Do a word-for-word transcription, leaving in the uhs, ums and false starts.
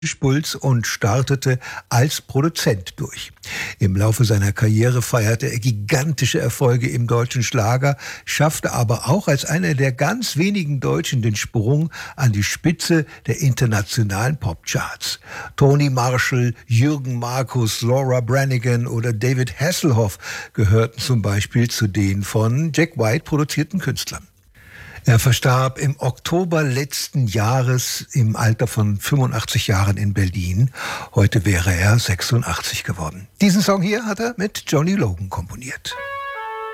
Puls und startete als Produzent durch. Im Laufe seiner Karriere feierte er gigantische Erfolge im deutschen Schlager, schaffte aber auch als einer der ganz wenigen Deutschen den Sprung an die Spitze der internationalen Popcharts. Tony Marshall, Jürgen Markus, Laura Branigan oder David Hasselhoff gehörten zum Beispiel zu den von Jack White produzierten Künstlern. Er verstarb im Oktober letzten Jahres im Alter von fünfundachtzig Jahren in Berlin. Heute wäre er sechsundachtzig geworden. Diesen Song hier hat er mit Johnny Logan komponiert.